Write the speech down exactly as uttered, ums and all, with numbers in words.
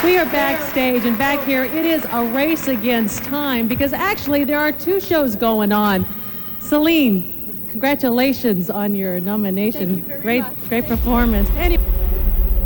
We are backstage, and back here, it is a race against time because actually there are two shows going on. Celine, congratulations on your nomination. Thank you very great, much. great performance. Anyway.